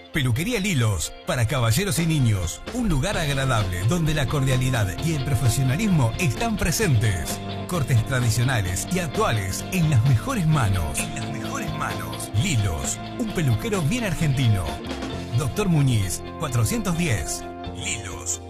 Peluquería Lilos, para caballeros y niños. Un lugar agradable donde la cordialidad y el profesionalismo están presentes. Cortes tradicionales y actuales en las mejores manos. Lilos, un peluquero bien argentino. Doctor Muñiz, 410. Lilos.